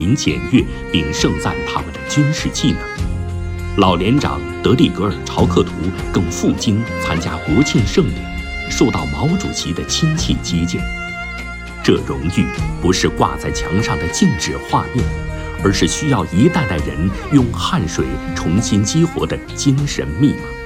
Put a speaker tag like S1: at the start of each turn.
S1: 检阅并盛赞他们的军事技能。老连长德里格尔·朝克图更赴京参加国庆盛典，受到毛主席的亲切接见。这荣誉不是挂在墙上的静止画面，而是需要一代代人用汗水重新激活的精神密码。